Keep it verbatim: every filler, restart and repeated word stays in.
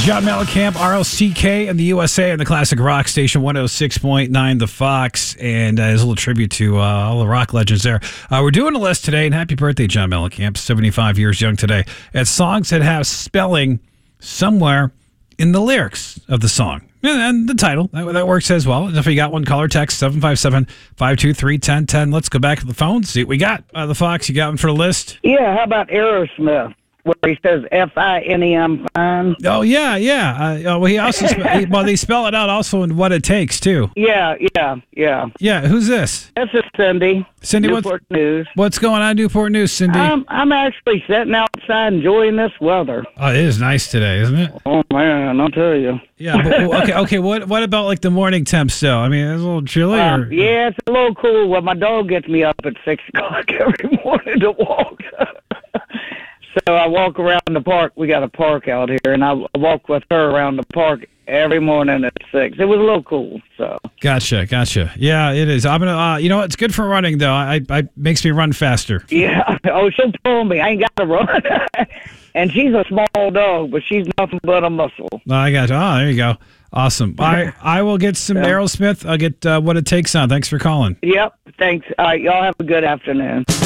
John Mellencamp, R L C K and the U S A and the classic rock station one oh six point nine The Fox. And uh, as a little tribute to uh, all the rock legends there. Uh, we're doing a list today, and happy birthday, John Mellencamp, seventy-five years young today. It's songs that have spelling somewhere in the lyrics of the song. And the title, that, that works as well. And if you got one, call or text seven five seven, five two three, one oh one oh. Let's go back to the phone, see what we got. Uh, the Fox, you got one for the list? Yeah, how about Aerosmith, where he says F I N E, I'm fine? Oh, yeah, yeah. Uh, well, he also, spe- he, well, they spell it out also in What It Takes, too. Yeah, yeah, yeah. Yeah, who's this? This is Cindy. Cindy, Newport what's, News. what's going on, Newport News, Cindy? I'm, I'm actually sitting outside enjoying this weather. Oh, it is nice today, isn't it? Oh, man, I'll tell you. Yeah, but, okay, okay. What what about like the morning temps, though? I mean, it's a little chilly. Uh, or? yeah, it's a little cool. Well, my dog gets me up at six o'clock every morning to walk. So I walk around the park. We got a park out here, and I walk with her around the park every morning at six. It was a little cool. So gotcha, gotcha. Yeah, it is. I'm gonna. Uh, you know, it's good for running though. I, I makes me run faster. Yeah. Oh, she'll pull me. I ain't got to run. And she's a small dog, but she's nothing but a muscle. Oh, I got you. Oh, there you go. Awesome. I I will get some Yeah. Aerosmith. I'll get uh, What It Takes on. Thanks for calling. Yep. Thanks. All right. Y'all have a good afternoon.